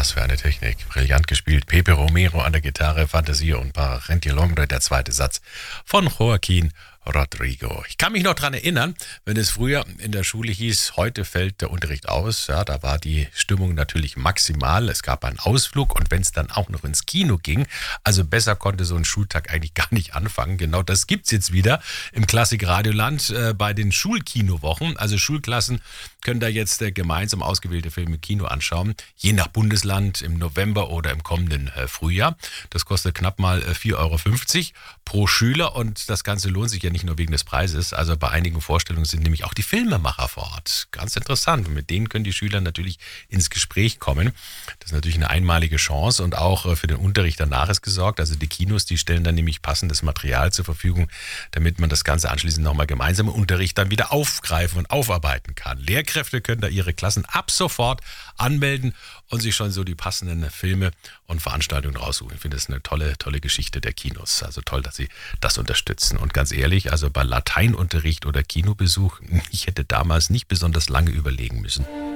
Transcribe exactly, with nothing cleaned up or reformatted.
Was für eine Technik. Brillant gespielt. Pepe Romero an der Gitarre, Fantasia und Parenti Longre, der zweite Satz von Joaquin Rodrigo. Ich kann mich noch dran erinnern, wenn es früher in der Schule hieß, heute fällt der Unterricht aus. Ja, da war die Stimmung natürlich maximal. Es gab einen Ausflug und wenn es dann auch noch ins Kino ging, also besser konnte so ein Schultag eigentlich gar nicht anfangen. Genau das gibt's jetzt wieder im Klassik Radioland äh, bei den Schulkinowochen. Also Schulklassen können da jetzt äh, gemeinsam ausgewählte Filme im Kino anschauen, je nach Bundesland im November oder im kommenden äh, Frühjahr. Das kostet knapp mal äh, vier Euro fünfzig pro Schüler und das Ganze lohnt sich ja nicht nur wegen des Preises. Also bei einigen Vorstellungen sind nämlich auch die Filmemacher vor Ort. Ganz interessant. Und mit denen können die Schüler natürlich ins Gespräch kommen. Das ist natürlich eine einmalige Chance und auch äh, für den Unterricht danach ist gesorgt. Also die Kinos, die stellen dann nämlich passendes Material zur Verfügung, damit man das Ganze anschließend nochmal gemeinsam im Unterricht dann wieder aufgreifen und aufarbeiten kann. Lehrkräfte können da ihre Klassen ab sofort anmelden und sich schon so die passenden Filme und Veranstaltungen raussuchen. Ich finde das eine tolle, tolle Geschichte der Kinos. Also toll, dass sie das unterstützen. Und ganz ehrlich, also bei Lateinunterricht oder Kinobesuch, ich hätte damals nicht besonders lange überlegen müssen.